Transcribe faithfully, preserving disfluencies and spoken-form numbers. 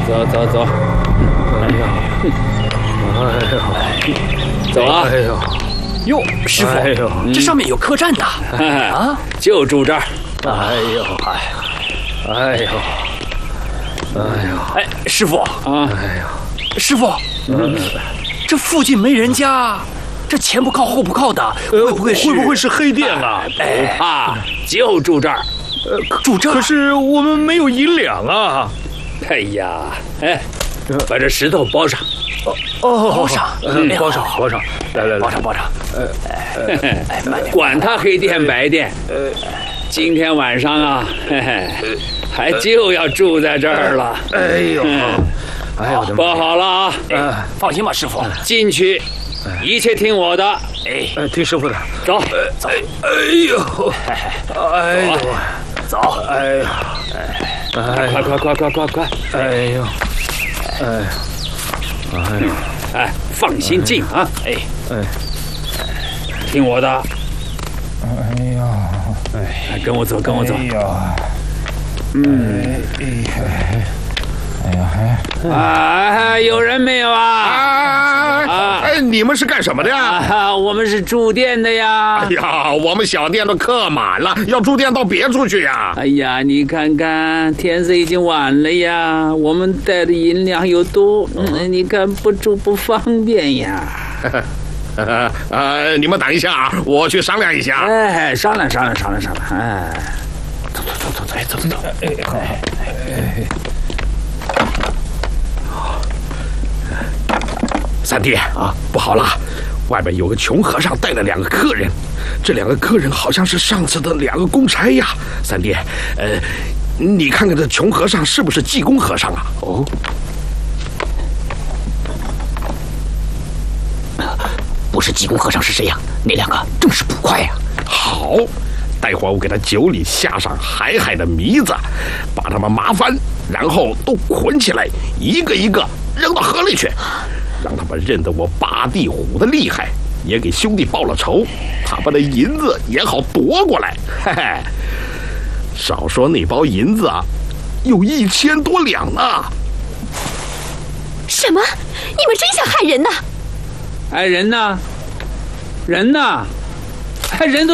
走走走。哎呀，哎呦，走啊！ 哎呦， 哟，师傅， 哎呦， 这上面有客栈呐！ 啊，就住这儿。 哎呦，哎，哎呦，哎呦， 哎，师傅啊， 哎呦， 师傅，嗯，这附近没人家，这前不靠后不靠的，会不会是会不会是黑店啊？ 不怕，就住这儿。 住这儿？ 可是我们没有银两啊！ 哎呀，哎，把这石头包上。 哦， 包上， 嗯，包上，包上，来来来， 包上，包上。哎，慢点。 管他黑店白店，今天晚上啊，嘿嘿，还就要住在这儿了。 哎呦，哎呦， 包好了啊！ 哎，放心吧，师傅， 进去，一切听我的。 哎， 哎，听师傅的， 走， 走， 哎呦，哎呦， 走， 哎呀，哎， 快快快快快快！ 哎呦，哎，哎呦， 哎，放心进啊！ 哎， 哎， 听我的。 哎呀， 哎，跟我走，跟我走。 哎呀， 嗯， 哎呀， 啊，有人没有啊？ 啊！哎，你们是干什么的呀？ 啊，我们是住店的呀。 哎呀，我们小店都客满了，要住店到别处去呀。 哎呀，你看看，天色已经晚了呀，我们带的银两又多，嗯，你看不住不方便呀。 呃呃，你们等一下啊，我去商量一下。 哎，商量商量商量商量，哎，走走走走走，哎，走走走，哎哎哎。 三弟啊，不好了，外面有个穷和尚带了两个客人，这两个客人好像是上次的两个公差呀。三弟，呃，你看看这穷和尚是不是济公和尚啊？哦， 不是济公和尚是谁呀？那两个正是捕快呀。 好，待会儿我给他酒里下上海海的迷子，把他们麻翻，然后都捆起来，一个一个扔到河里去。让他们认得我八地虎的厉害，也给兄弟报了仇，他们的银子也好夺过来。嘿嘿，少说那包银子啊，有一千多两呢。 什么？你们真想害人呐？ 哎，人呢？人呢？哎，人都。